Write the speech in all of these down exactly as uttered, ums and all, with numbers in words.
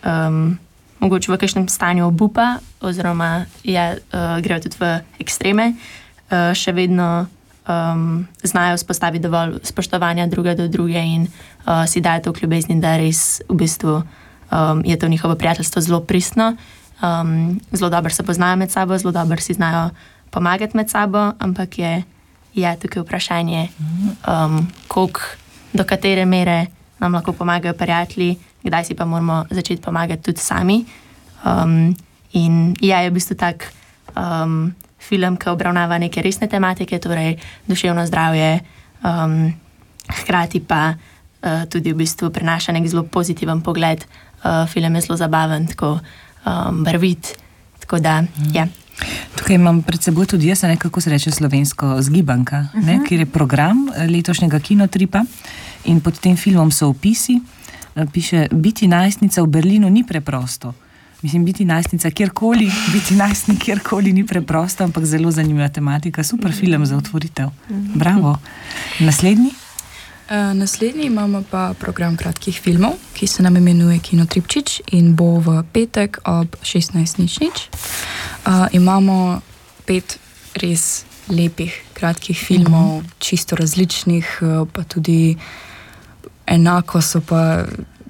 um, mogoče v kakšnem stanju obupa, oziroma ja, uh, grejo tudi v ekstreme, uh, še vedno um, znajo vzpostaviti dovolj spoštovanja druge do druge in uh, si dajo to v ljubezni, da res v bistvu um, je to njihovo prijateljstvo zelo pristno. Um, zelo dobro se poznajo med sabo, zelo dobro si znajo pomagati med sabo, ampak je, je tukaj vprašanje, um, koliko, do katere mere nam lahko pomagajo prijatelji, kdaj si pa moramo začeti pomagati tudi sami. Um, in ja, je v bistvu tak um, film, ki obravnava neke resne tematike, torej duševno zdravje, um, hkrati pa uh, tudi v bistvu prinaša nek zelo pozitiven pogled. Uh, film je zelo zabaven, tako um, barvit, tako da, ja. Tukaj imam pred seboj tudi jaz, ne, kako se reče slovensko, Zgibanka, uh-huh. ne, kjer je program letošnjega kinotripa in pod tem filmom so opisi. Piše, biti najstnica v Berlinu ni preprosto. Mislim, biti najstnica kjerkoli, biti najstnik kjerkoli ni preprosto, ampak zelo zanimiva tematika. Super film za otvoritev. Bravo. Naslednji? Uh, naslednji imamo pa program kratkih filmov, ki se nam imenuje Kinotripčič in bo v petek ob šestnajst nič nič. Uh, imamo pet res lepih kratkih filmov, uh-huh. čisto različnih, uh, pa tudi enako so pa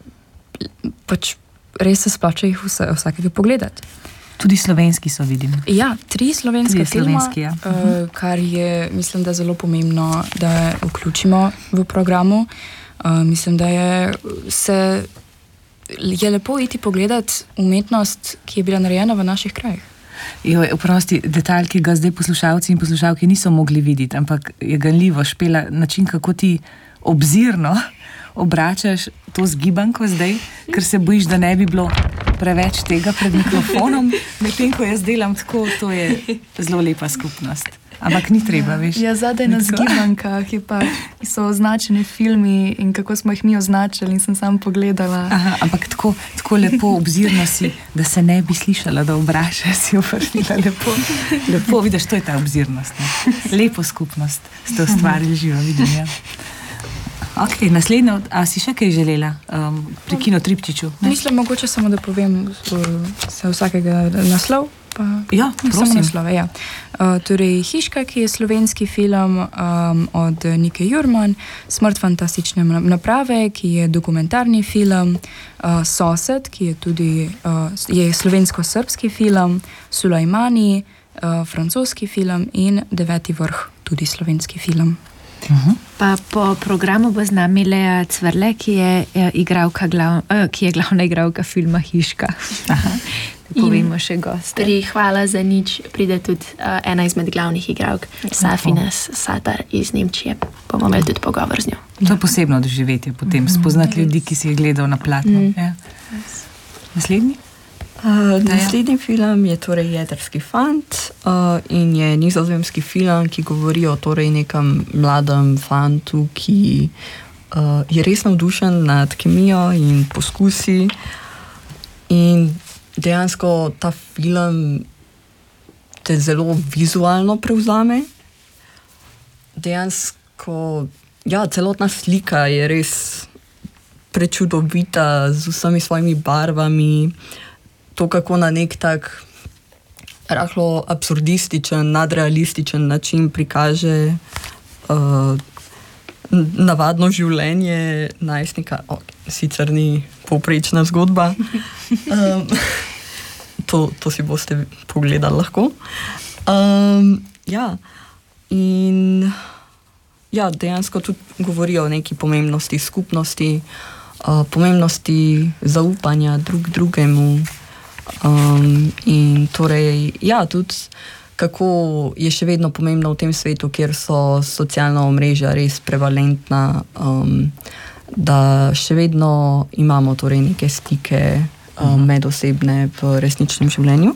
pač res se splača jih vse, vsakega pogledati. Tudi slovenski so, vidim. Ja, tri slovenske filma, slovenski, ja. uh, kar je, mislim, da zelo pomembno, da vključimo v programu. Uh, mislim, da je se je lepo iti pogledati umetnost, ki je bila narejena v naših krajih. Jo, oprosti, detalj, ki ga zdaj poslušalci in poslušalke niso mogli videti, ampak je ganljivo Špela, način, kako ti obzirno obračaš to zgibanko zdaj, ker se bojiš, da ne bi bilo preveč tega pred mikrofonom, medtem ko jaz delam tako, to je zelo lepa skupnost. Ampak ni treba, veš. Ja, zadaj na zgibankah je pa, so označeni filmi in kako smo jih mi označili in sem sam pogledala. Aha, ampak tako, tako lepo obzirno si, da se ne bi slišala, da obračaš, si obrnila lepo. Lepo, vidiš, to je ta obzirnost. Ne? Lepo skupnost ste ustvarili živo, vidim, ja. Ok, naslednja, a si še kaj želela um, pri Kinotripčiču? Mislim, mogoče samo, da povem se vsakega naslov. Pa, ja, prosim. Naslove, ja. Uh, torej, Hiška, ki je slovenski film um, od Nike Jurman, Smrt fantastične naprave, ki je dokumentarni film, uh, Sosed, ki je tudi uh, je slovensko-srbski film, Sulejmani, uh, francoski film in Deveti vrh, tudi slovenski film. Uh-huh. Pa po programu bo z nami Lea Cvrle, ki je, igralka glav, uh, ki je glavna igralka filma Hiška. Aha. Povemo še goste. Pri Hvala za nič pride tudi uh, ena izmed glavnih igralk, Safines Satar iz Nemčije. Bomo imeli tudi pogovor z njo. To je posebno doživetje potem, mm-hmm. spoznati ljudi, ki si jih gledal na platnu. Mm. Ja. Naslednji? Uh, naslednji film je torej Jedrski fant uh, in je nizozemski film, ki govori o torej nekem mladem fantu, ki uh, je res navdušen nad kemijo in poskusi. In dejansko ta film te zelo vizualno prevzame. Dejansko, ja, celotna slika je res prečudovita z vsemi svojimi barvami. To, kako na nek tak rahlo absurdističen, nadrealističen način prikaže uh, navadno življenje najstnika. Oh, sicer ni povprečna zgodba. Um, to, to si boste pogledali lahko. Um, ja, in ja, dejansko tudi govorijo o neki pomembnosti skupnosti, uh, pomembnosti zaupanja drug drugemu. Um, in torej, ja, tudi kako je še vedno pomembno v tem svetu, kjer so socialna omrežja res prevalentna, um, da še vedno imamo torej neke stike um, medosebne v resničnem življenju.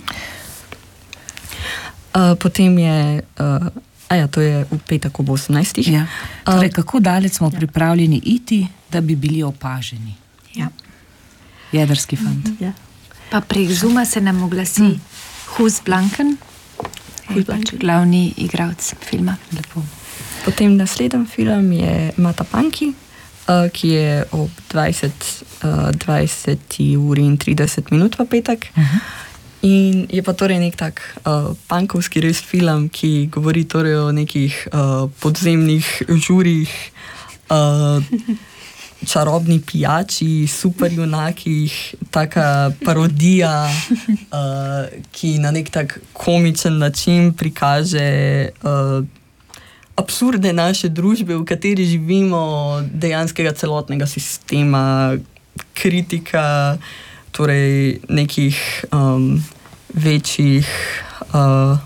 Uh, potem je, uh, a ja, to je v petek ob osemnajstih. Ja. Torej, kako daleč smo ja. pripravljeni iti, da bi bili opaženi? Ja. Jedrski fant. Mm-hmm. Ja. Pa prek Zuma se nam oglasi mm. Hus Blanken, pač glavni igralec filma. Lepo. Potem naslednji film je Mata Panki, uh, ki je ob dvajseti uri in trideset minut v petek. Uh-huh. In je pa torej nek tak uh, punkovski res film, ki govori torej o nekih uh, podzemnih žurih, uh, čarobni pijači, super junakih, taka parodija, uh, ki na nek tak komičen način prikaže uh, absurde naše družbe, v kateri živimo, dejanskega celotnega sistema, kritika, torej nekih um, večjih uh,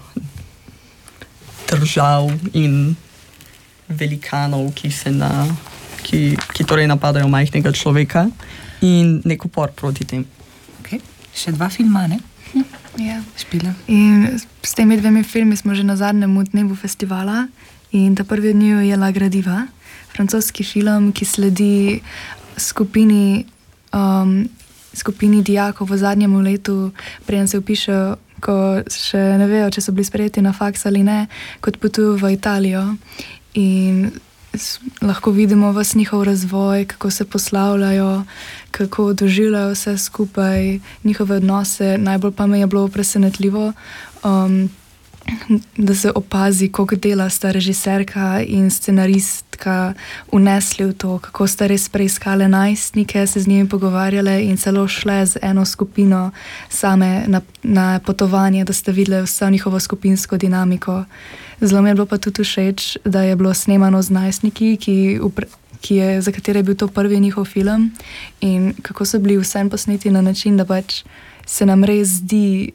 držav in velikanov, ki se na Ki, ki torej napadajo majhnega človeka in nek upor proti tem. Okay. Še dva filma, ne? Ja. Špila. In s temi dvemi filmi smo že na zadnjem dnevu festivala in ta prvi od njiju je La Gradiva, francoski film, ki sledi skupini, um, skupini dijakov v zadnjem letu, preden se vpišejo, ko še ne vejo, če so bili sprejeti na faks ali ne, kot potujo v Italijo in lahko vidimo vas njihov razvoj, kako se poslavljajo, kako doživljajo vse skupaj, njihove odnose. Najbolj pa me je bilo presenetljivo, um, da se opazi, koliko dela sta režiserka in scenaristka unesli v to, kako sta res preiskale najstnike, se z njimi pogovarjale in celo šle z eno skupino same na, na potovanje, da sta videli vso njihovo skupinsko dinamiko. Zelo mi je bilo pa tudi všeč, da je bilo snemano z najstniki, ki, ki je, za katere je bil to prvi njihov film in kako so bili vsem posneti na način, da pač se nam res zdi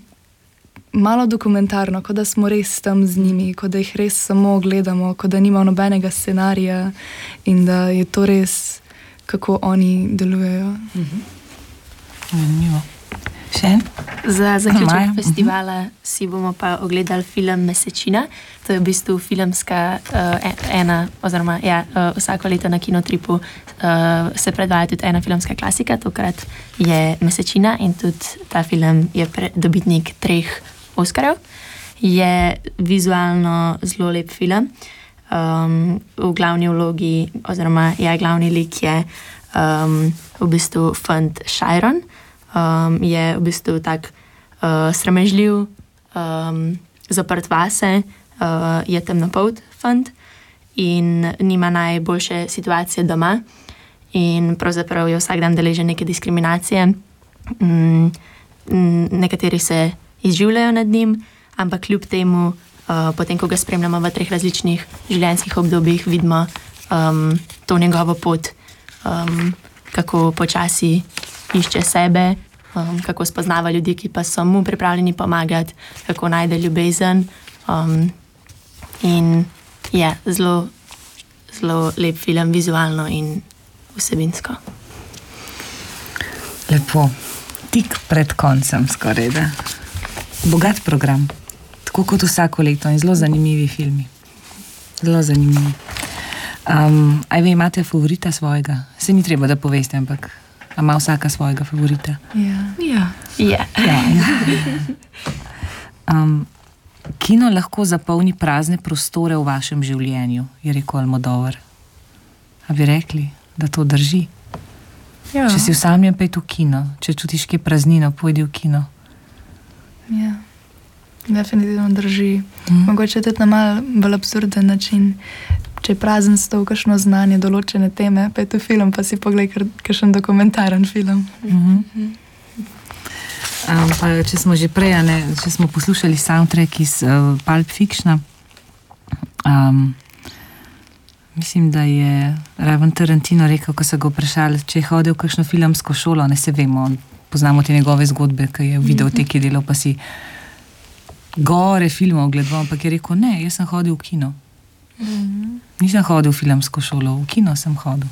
malo dokumentarno, kot da smo res tam z njimi, kot da jih res samo gledamo, kot da nima nobenega scenarija in da je to res, kako oni delujejo. Zanimivo. Mm-hmm. Še en? Za zaključek festivala uh-huh. si bomo pa ogledali film Mesečina. To je v bistvu filmska uh, ena, oziroma ja, uh, vsako leto na Kinotripu uh, se predvaja tudi ena filmska klasika, tokrat je Mesečina in tudi ta film je pre, dobitnik treh Oskarjev. Je vizualno zelo lep film. Um, v glavni vlogi, oziroma ja, glavni lik je um, v bistvu fant Chiron. Um, je v bistvu tak uh, sramežljiv, um, zaprt vase, uh, je temnopolt fant in nima najboljše situacije doma in pravzaprav je vsak dan deležen neke diskriminacije. Mm, nekateri se izživljajo nad njim, ampak kljub temu, uh, potem ko ga spremljamo v treh različnih življenjskih obdobjih, vidimo um, to njegovo pot, um, kako počasi išče sebe, um, kako spoznava ljudi, ki pa so mu pripravljeni pomagati, kako najde ljubezen. Um, in je zelo, zelo lep film, vizualno in vsebinsko. Lepo. Tik pred koncem skoraj, da. Bogat program. Tako kot vsako leto in zelo zanimivi filmi. Zelo zanimivi. Um, aj vi imate favorita svojega? Se ni treba, da poveste, ampak a ima vsaka svojega favorita? Ja. Ja. Yeah. Ja. um, kino lahko zapolni prazne prostore v vašem življenju, je rekel Almodovar. A bi rekli, da to drži? Ja. Če si vsamljen, pejdi v kino. Če čutiš kje praznino, pojdi v kino. Ja. Definitivno drži. Mm. Mogoče tudi na mal bolj absurden način. Če je prazen stol, kakšno znanje, določene teme, pa je to film, pa si pogledaj kakšen dokumentaren film. Mm-hmm. Um, pa, če smo že prej, ne, če smo poslušali soundtrack iz uh, Pulp Fictiona, um, mislim, da je Raven Tarantino rekel, ko so ga vprašali, če je hodil v kakšno filmsko šolo, ne se vemo, poznamo te njegove zgodbe, ki je v videoteki delal, pa si gore filmov gledal, ampak je rekel, ne, jaz sem hodil v kino. Mm-hmm. Nisem hodil v filmsko šolo, v kino sem hodil.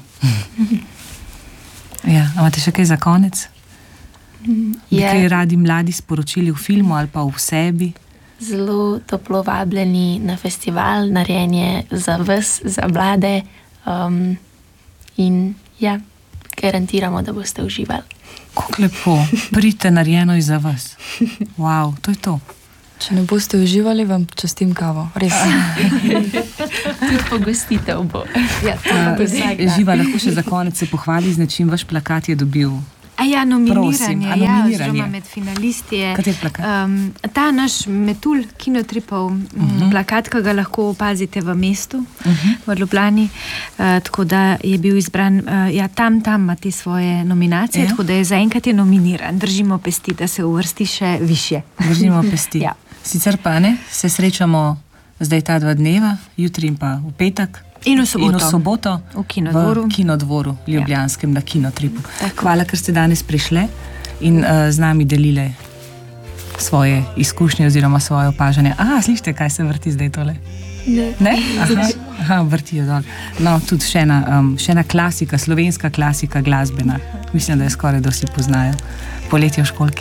Ja, a imate še kaj za konec? Bi Je kaj radi mladi sporočili v filmu ali pa v sebi? zelo toplo vabljeni na festival, narejen je za vas, za mlade, um, in ja, garantiramo, da boste uživali. Kako lepo, pridite, narejeno je za vas. Wow, to je to. Če ne boste uživali, vam častim kavo. Res. Tudi pogostitev bo. Ja, to je Uh, vsak dan. Živa, lahko še za konec se pohvali, z nečim vaš plakat je dobil. A ja, nominiranje, Prosim, a ja, nominiranje. oziroma med finalisti je Kateri plakat? um, ta naš Metul kinotripov uh -huh. Mhm. plakat, ki ga lahko opazite v mestu, uh -huh. v Ljubljani. Uh, tako da je bil izbran, uh, ja, tam, tam ima te svoje nominacije, Ja. tako da je zaenkrat je nominiran. Držimo pesti, da se uvrsti še više. Držimo pesti. Ja. Sicer pa ne, se srečamo zdaj ta dva dneva, jutri in pa v petek. In v soboto. In v soboto V Kinodvoru. v Kinodvoru Ljubljanskem, ja. na Kinotripu. Hvala, ker ste danes prišle in uh, z nami delile svoje izkušnje oziroma svoje opažanje. Aha, slišite, kaj se vrti zdaj tole? Ne. Ne? Aha, aha, vrtijo dol. No, tudi še ena, um, še ena klasika, slovenska klasika glasbena. Mislim, da je skoraj da vsi poznajo. Poletje v školki.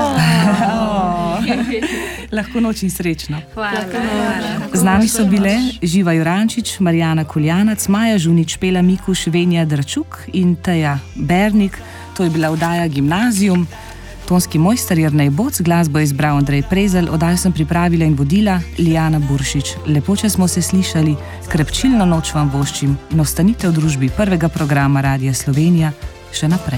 Lahko noč in srečno. Hvala. Z nami so bile Živa Jurančič, Marijana Kuljanac, Maja Žunič, Pela Mikuš, Venja Dračuk in Teja Bernik. To je bila oddaja Gimnazium. Tonski mojster Jernej Boc, glasbo je izbral Andrej Prezelj, oddajo sem pripravila in vodila Lijana Buršič. Lepo, če smo se slišali, krepčilno noč vam voščim in ostanite v družbi prvega programa Radia Slovenija še naprej.